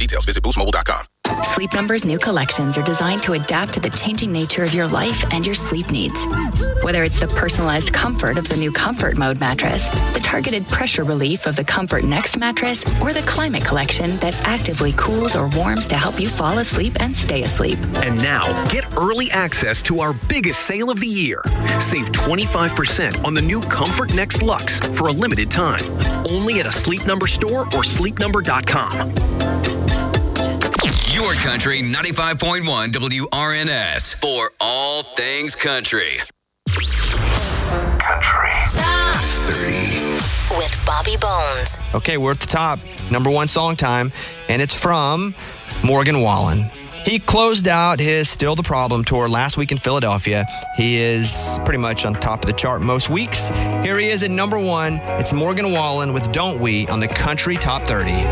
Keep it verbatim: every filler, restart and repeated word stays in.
details, visit boost mobile dot com. Sleep Number's new collections are designed to adapt to the changing nature of your life and your sleep needs. Whether it's the personalized comfort of the new Comfort Mode mattress, the targeted pressure relief of the Comfort Next mattress, or the Climate Collection that actively cools or warms to help you fall asleep and stay asleep. And now, get early access to our biggest sale of the year. Save twenty-five percent on the new Comfort Next Luxe for a limited time. Only at a Sleep Number store or sleep number dot com. Your Country ninety-five point one W R N S for all things country. Country Top thirty with Bobby Bones. Okay, we're at the top. Number one song time, and it's from Morgan Wallen. He closed out his Still the Problem tour last week in Philadelphia. He is pretty much on top of the chart most weeks. Here he is at number one. It's Morgan Wallen with Don't We on the Country Top thirty.